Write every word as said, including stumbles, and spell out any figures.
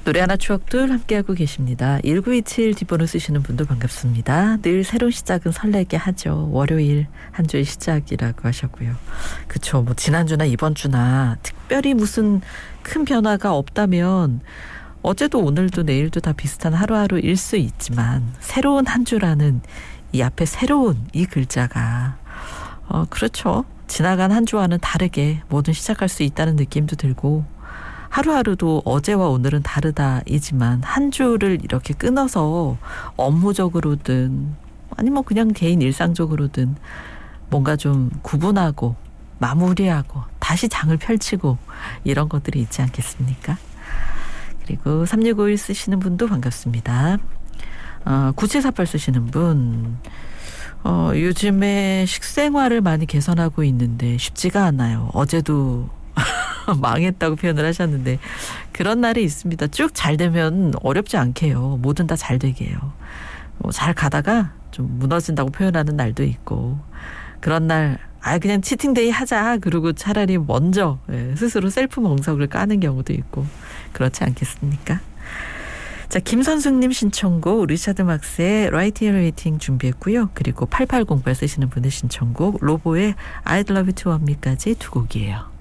노래 하나 추억들 함께하고 계십니다. 일구이칠 뒷번호 쓰시는 분도 반갑습니다. 늘 새로운 시작은 설레게 하죠. 월요일 한 주의 시작이라고 하셨고요. 그쵸. 뭐 지난주나 이번 주나 특별히 무슨 큰 변화가 없다면 어제도 오늘도 내일도 다 비슷한 하루하루일 수 있지만 새로운 한 주라는 이 앞에 새로운 이 글자가 어 그렇죠. 지나간 한 주와는 다르게 뭐든 시작할 수 있다는 느낌도 들고 하루하루도 어제와 오늘은 다르다이지만 한 주를 이렇게 끊어서 업무적으로든 아니면 그냥 개인 일상적으로든 뭔가 좀 구분하고 마무리하고 다시 장을 펼치고 이런 것들이 있지 않겠습니까? 그리고 삼육오일 쓰시는 분도 반갑습니다. 어, 구칠사팔 쓰시는 분 어, 요즘에 식생활을 많이 개선하고 있는데 쉽지가 않아요. 어제도 망했다고 표현을 하셨는데 그런 날이 있습니다. 쭉 잘 되면 어렵지 않게요. 뭐든 다 잘 되게 해요. 뭐 잘 가다가 좀 무너진다고 표현하는 날도 있고 그런 날 아 그냥 치팅데이 하자 그러고 차라리 먼저 예, 스스로 셀프 멍석을 까는 경우도 있고 그렇지 않겠습니까? 자, 김선숙님 신청곡 리차드 막스의 Right Here Waiting 준비했고요. 그리고 팔팔공팔 쓰시는 분의 신청곡 로보의 I'd Love You To Want Me까지 두 곡이에요.